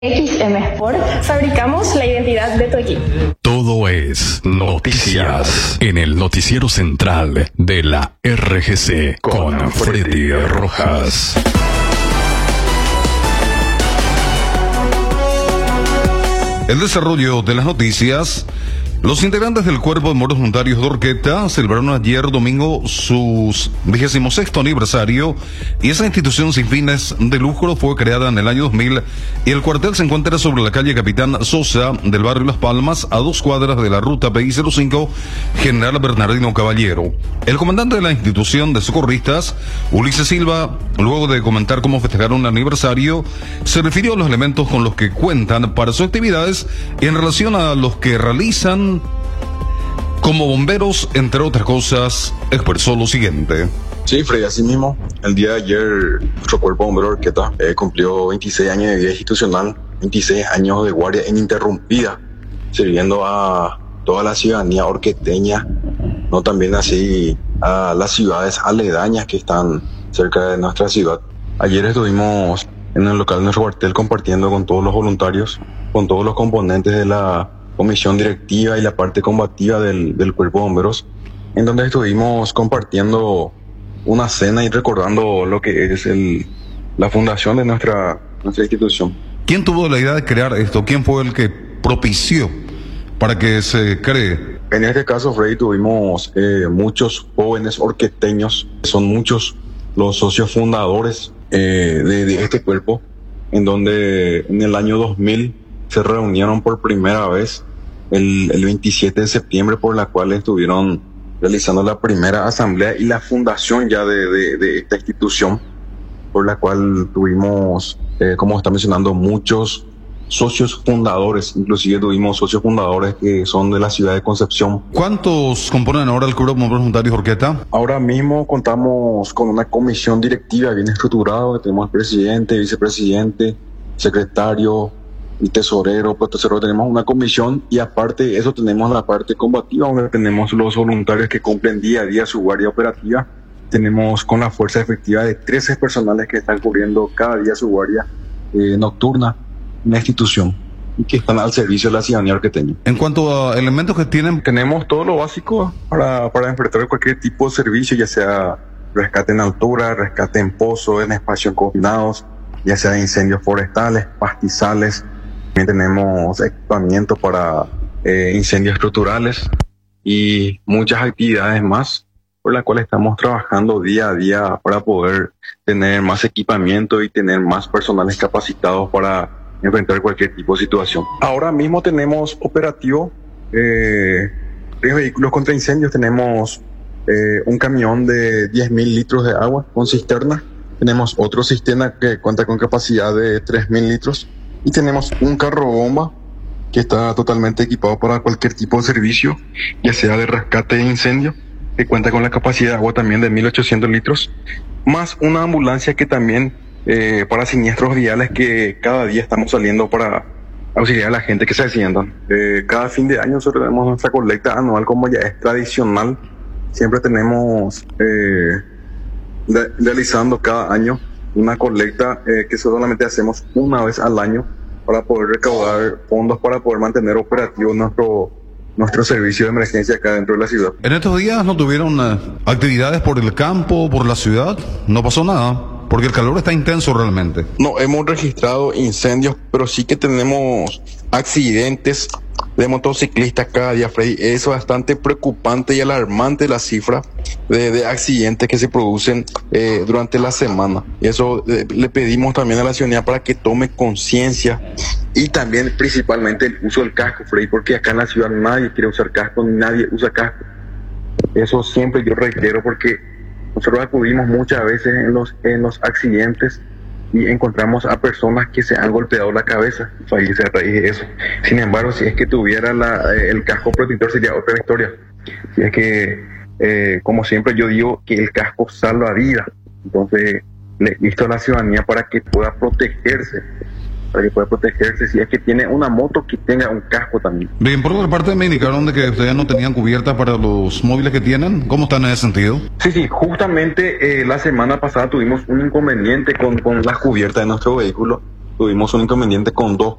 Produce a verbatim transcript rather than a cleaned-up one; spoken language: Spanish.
X M Sport, fabricamos la identidad de tu equipo. Todo es noticias en el noticiero central de la R G C con Freddy Rojas. El desarrollo de las noticias. Los integrantes del Cuerpo de Bomberos Voluntarios de Orqueta celebraron ayer domingo su vigésimo sexto aniversario, y esa institución sin fines de lucro fue creada en el año dos mil y el cuartel se encuentra sobre la calle Capitán Sosa del barrio Las Palmas, a dos cuadras de la ruta P I cero cinco General Bernardino Caballero. El comandante de la institución de socorristas, Ulises Silva, luego de comentar cómo festejaron el aniversario, se refirió a los elementos con los que cuentan para sus actividades y en relación a los que realizan como bomberos, entre otras cosas, expresó lo siguiente. Sí, Freddy, así mismo. El día de ayer, nuestro Cuerpo de Bomberos Orqueta eh, cumplió veintiséis años de vida institucional, veintiséis años de guardia ininterrumpida, sirviendo a toda la ciudadanía orqueteña, no también así a las ciudades aledañas que están cerca de nuestra ciudad. Ayer estuvimos en el local de nuestro cuartel compartiendo con todos los voluntarios, con todos los componentes de la comisión directiva y la parte combativa del, del Cuerpo de Bomberos, en donde estuvimos compartiendo una cena y recordando lo que es el, la fundación de nuestra, nuestra institución. ¿Quién tuvo la idea de crear esto? ¿Quién fue el que propició para que se cree? En este caso, Freddy, tuvimos eh, muchos jóvenes orqueteños, son muchos los socios fundadores eh, de, de este cuerpo, en donde en el año dos mil se reunieron por primera vez el, el veintisiete de septiembre, por la cual estuvieron realizando la primera asamblea y la fundación ya de, de, de esta institución, por la cual tuvimos, eh, como está mencionando, muchos socios fundadores, inclusive tuvimos socios fundadores que son de la ciudad de Concepción. ¿Cuántos componen ahora el Cuerpo de Bomberos Voluntarios Orqueta? Ahora mismo contamos con una comisión directiva bien estructurada, tenemos presidente, vicepresidente, secretario y tesorero, pues tesorero, tenemos una comisión, y aparte de eso tenemos la parte combativa, donde tenemos los voluntarios que cumplen día a día su guardia operativa. Tenemos con la fuerza efectiva de trece personales que están cubriendo cada día su guardia eh, nocturna en la institución y que están al servicio de la ciudadanía orqueteña. En cuanto a elementos que tienen, tenemos todo lo básico para, para enfrentar cualquier tipo de servicio, ya sea rescate en altura, rescate en pozo, en espacios confinados, ya sea incendios forestales, pastizales. También tenemos equipamiento para eh, incendios estructurales y muchas actividades más por las cuales estamos trabajando día a día para poder tener más equipamiento y tener más personales capacitados para enfrentar cualquier tipo de situación. Ahora mismo tenemos operativo eh, tres vehículos contra incendios, tenemos eh, un camión de diez mil litros de agua con cisterna, tenemos otro cisterna que cuenta con capacidad de tres mil litros, y tenemos un carro bomba que está totalmente equipado para cualquier tipo de servicio, ya sea de rescate de incendio, que cuenta con la capacidad de agua también de mil ochocientos litros, más una ambulancia que también eh, para siniestros viales, que cada día estamos saliendo para auxiliar a la gente que se accidentan. Eh, cada fin de año nosotros tenemos nuestra colecta anual, como ya es tradicional. Siempre tenemos eh, de, realizando cada año una colecta eh, que solamente hacemos una vez al año para poder recaudar fondos para poder mantener operativo nuestro nuestro servicio de emergencia acá dentro de la ciudad. ¿En estos días no tuvieron uh, actividades por el campo, por la ciudad? ¿No pasó nada? Porque el calor está intenso realmente. No hemos registrado incendios, pero sí que tenemos accidentes de motociclistas cada día, Freddy. Es bastante preocupante y alarmante la cifra de, de accidentes que se producen eh, durante la semana. Y eso eh, le pedimos también a la ciudadanía para que tome conciencia, y también principalmente el uso del casco, Freddy, porque acá en la ciudad nadie quiere usar casco, ni nadie usa casco. Eso siempre yo reitero, porque nosotros acudimos muchas veces en los, en los accidentes y encontramos a personas que se han golpeado la cabeza y fallece a raíz de eso. Sin embargo, si es que tuviera la, el casco protector, sería otra historia. Si es que, eh, como siempre yo digo, que el casco salva vidas. Entonces, le insto a la ciudadanía para que pueda protegerse, para que pueda protegerse. Si es que tiene una moto, que tenga un casco también. Bien, por otra parte me indicaron de que ustedes no tenían cubierta para los móviles que tienen. ¿Cómo están en ese sentido? Sí, sí, justamente eh, la semana pasada tuvimos un inconveniente con, con las cubiertas de nuestro vehículo. tuvimos un inconveniente con dos